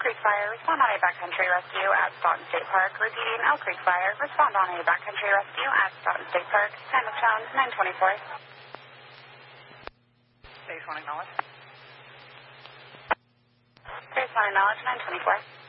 Creek Fire, respond on a backcountry rescue at Staunton State Park. Repeating, Elk Creek Fire, respond on a backcountry rescue at Staunton State Park. Time of shown, 9:24. Base 1 acknowledged. Base 1 acknowledged, 9:24.